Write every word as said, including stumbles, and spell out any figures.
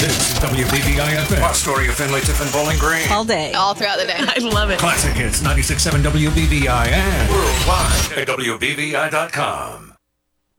This is W B V I F M. Astoria, Findlay, Tiffin, Bowling Green. All day. All throughout the day. I love it. Classic Hits ninety-six point seven W B V I and worldwide at W B V I dot com.